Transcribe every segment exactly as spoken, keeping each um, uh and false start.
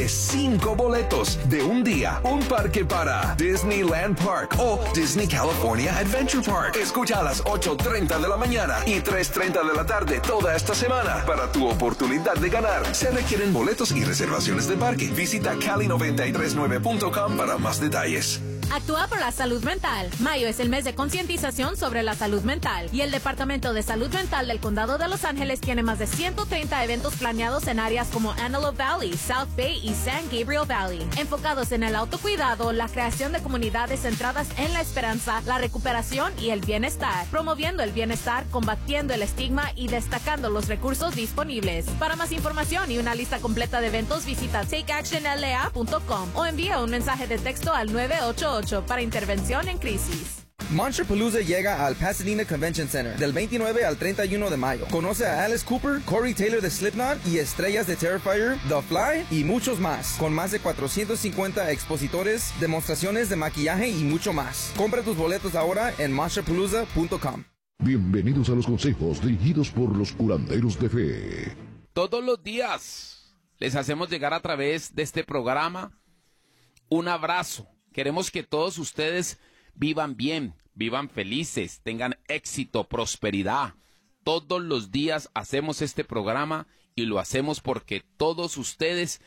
Gánate cinco boletos de un día, un parque para Disneyland Park o Disney California Adventure Park. Escucha a las ocho treinta de la mañana y tres treinta de la tarde toda esta semana para tu oportunidad de ganar. Se requieren boletos y reservaciones de parque. Visita cali noventa y tres nueve punto com para más detalles. Actúa por la salud mental. Mayo es el mes de concientización sobre la salud mental y el Departamento de Salud Mental del Condado de Los Ángeles tiene más de ciento treinta eventos planeados en áreas como Antelope Valley, South Bay y San Gabriel Valley, enfocados en el autocuidado, la creación de comunidades centradas en la esperanza, la recuperación y el bienestar, promoviendo el bienestar, combatiendo el estigma y destacando los recursos disponibles. Para más información y una lista completa de eventos, visita take action l a punto com o envía un mensaje de texto al nueve ocho ocho para intervención en crisis. Monsterpalooza llega al Pasadena Convention Center del veintinueve al treinta y uno de mayo. Conoce a Alice Cooper, Corey Taylor de Slipknot y estrellas de Terrifier, The Fly y muchos más. Con más de cuatrocientos cincuenta expositores, demostraciones de maquillaje y mucho más. Compra tus boletos ahora en monsterpalooza punto com. Bienvenidos a los consejos dirigidos por los curanderos de fe. Todos los días les hacemos llegar a través de este programa un abrazo. Queremos que todos ustedes vivan bien, vivan felices, tengan éxito, prosperidad. Todos los días hacemos este programa y lo hacemos porque todos ustedes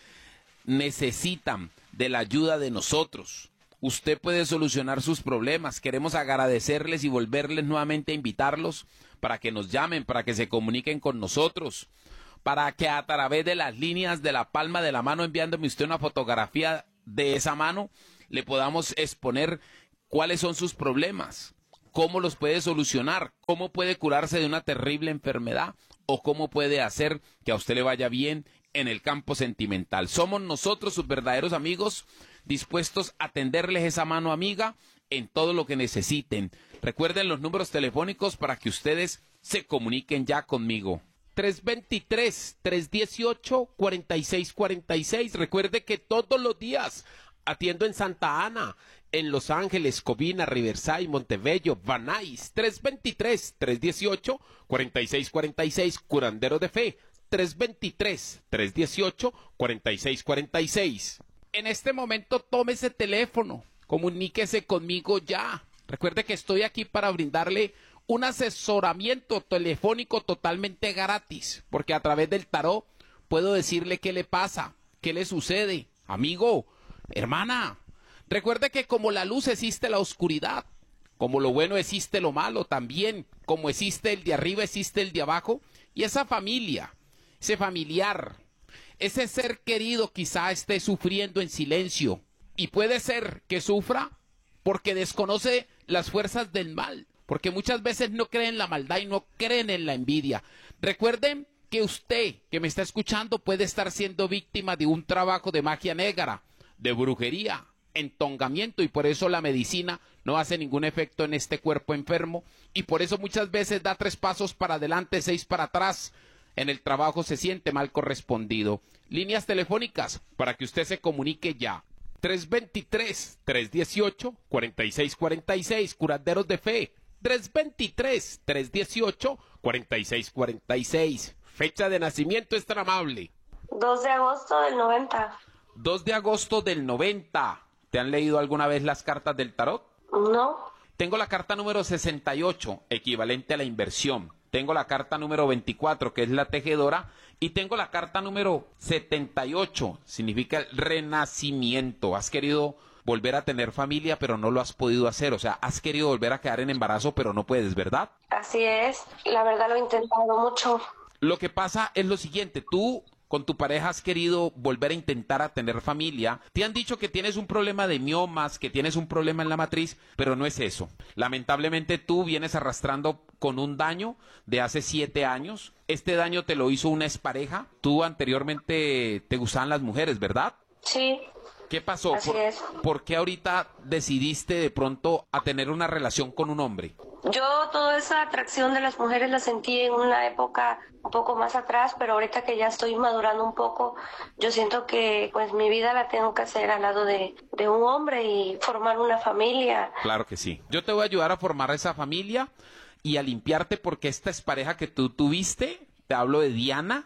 necesitan de la ayuda de nosotros. Usted puede solucionar sus problemas. Queremos agradecerles y volverles nuevamente a invitarlos para que nos llamen, para que se comuniquen con nosotros, para que a través de las líneas de la palma de la mano, enviándome usted una fotografía de esa mano, le podamos exponer cuáles son sus problemas, cómo los puede solucionar, cómo puede curarse de una terrible enfermedad o cómo puede hacer que a usted le vaya bien en el campo sentimental. Somos nosotros, sus verdaderos amigos, dispuestos a tenderles esa mano amiga en todo lo que necesiten. Recuerden los números telefónicos para que ustedes se comuniquen ya conmigo. tres dos tres, tres uno ocho, cuatro seis cuatro seis. Recuerde que todos los días atiendo en Santa Ana, en Los Ángeles, Covina, Riverside, Montebello, Van Nuys. tres dos tres, tres uno ocho, cuatro seis cuatro seis. Curandero de Fe. tres dos tres, tres uno ocho, cuatro seis cuatro seis. En este momento tome ese teléfono, comuníquese conmigo ya. Recuerde que estoy aquí para brindarle un asesoramiento telefónico totalmente gratis, porque a través del tarot puedo decirle qué le pasa, qué le sucede. Amigo, hermana, recuerde que como la luz existe la oscuridad, como lo bueno existe lo malo también, como existe el de arriba existe el de abajo, y esa familia, ese familiar, ese ser querido quizá esté sufriendo en silencio, y puede ser que sufra porque desconoce las fuerzas del mal, porque muchas veces no creen en la maldad y no creen en la envidia. Recuerden que usted, que me está escuchando, puede estar siendo víctima de un trabajo de magia negra, de brujería, entongamiento, y por eso la medicina no hace ningún efecto en este cuerpo enfermo, y por eso muchas veces da tres pasos para adelante, seis para atrás. En el trabajo se siente mal correspondido. Líneas telefónicas para que usted se comunique ya. tres dos tres, tres uno ocho, cuatro seis cuatro seis, Curanderos de Fe. tres dos tres, tres uno ocho, cuatro seis cuatro seis. Fecha de nacimiento es tan amable. dos de agosto del noventa. dos de agosto del noventa. ¿Te han leído alguna vez las cartas del tarot? No. Tengo la carta número sesenta y ocho, equivalente a la inversión. Tengo la carta número veinticuatro, que es la tejedora. Y tengo la carta número setenta y ocho, significa el renacimiento. Has querido volver a tener familia, pero no lo has podido hacer. O sea, has querido volver a quedar en embarazo, pero no puedes, ¿verdad? Así es. La verdad lo he intentado mucho. Lo que pasa es lo siguiente. Tú con tu pareja has querido volver a intentar a tener familia. Te han dicho que tienes un problema de miomas, que tienes un problema en la matriz, pero no es eso. Lamentablemente tú vienes arrastrando con un daño de hace siete años. Este daño te lo hizo una expareja. Tú anteriormente te gustaban las mujeres, ¿verdad? Sí. ¿Qué pasó? Así ¿Por, es. ¿Por qué ahorita decidiste de pronto a tener una relación con un hombre? Yo toda esa atracción de las mujeres la sentí en una época un poco más atrás, pero ahorita que ya estoy madurando un poco, yo siento que pues mi vida la tengo que hacer al lado de, de un hombre y formar una familia. Claro que sí. Yo te voy a ayudar a formar esa familia y a limpiarte, porque esta expareja que tú tuviste, te hablo de Diana,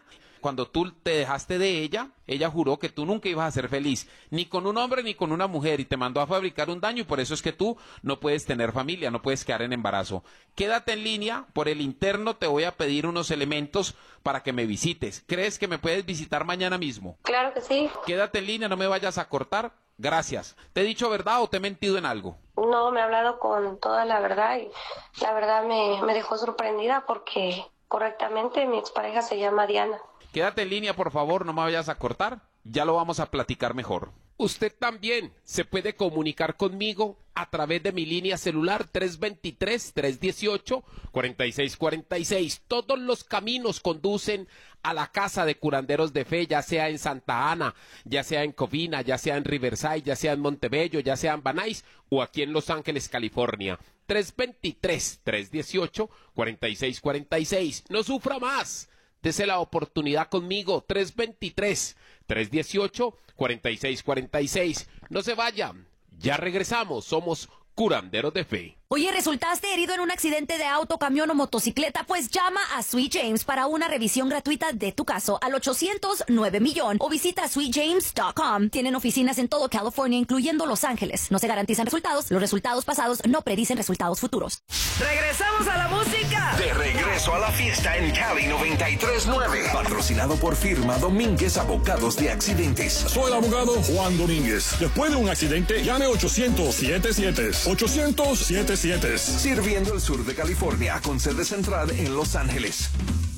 cuando tú te dejaste de ella, ella juró que tú nunca ibas a ser feliz, ni con un hombre ni con una mujer, y te mandó a fabricar un daño, y por eso es que tú no puedes tener familia, no puedes quedar en embarazo. Quédate en línea, por el interno te voy a pedir unos elementos para que me visites. ¿Crees que me puedes visitar mañana mismo? Claro que sí. Quédate en línea, no me vayas a cortar. Gracias. ¿Te he dicho verdad o te he mentido en algo? No, me ha hablado con toda la verdad y la verdad me, me dejó sorprendida porque correctamente mi expareja se llama Diana. Quédate en línea, por favor, no me vayas a cortar. Ya lo vamos a platicar mejor. Usted también se puede comunicar conmigo a través de mi línea celular tres dos tres, tres uno ocho, cuatro seis cuatro seis. Todos los caminos conducen a la casa de Curanderos de Fe, ya sea en Santa Ana, ya sea en Covina, ya sea en Riverside, ya sea en Montebello, ya sea en Van Nuys o aquí en Los Ángeles, California. tres dos tres, tres uno ocho, cuatro seis cuatro seis. No sufra más. Dese la oportunidad conmigo, tres dos tres, tres uno ocho, cuatro seis cuatro seis. No se vayan, ya regresamos, somos Curanderos de Fe. Oye, ¿resultaste herido en un accidente de auto, camión o motocicleta? Pues llama a Sweet James para una revisión gratuita de tu caso al ochocientos nueve millón o visita sweet james punto com. Tienen oficinas en todo California, incluyendo Los Ángeles. No se garantizan resultados, los resultados pasados no predicen resultados futuros. ¡Regresamos a la música! De regreso a la fiesta en Cali noventa y tres nueve. Patrocinado por firma Domínguez Abogados de Accidentes. Soy el abogado Juan Domínguez. Después de un accidente, llame ochocientos, siete siete. ochocientos, siete siete. Sirviendo el sur de California con sede central en Los Ángeles.